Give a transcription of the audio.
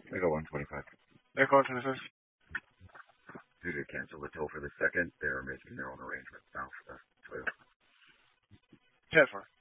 Echo 125. Echo 125. Due to cancel the tow for the second, they're making their own arrangements now for the Toyota. 10-4.